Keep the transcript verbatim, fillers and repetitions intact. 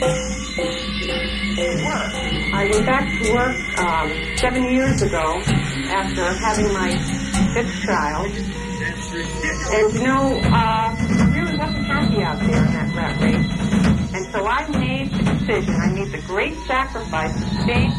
I went back to work um, seven years ago after having my fifth child. And, you know, uh, I really wasn't happy out there in that rat race. And so I made the decision, I made the great sacrifice to stay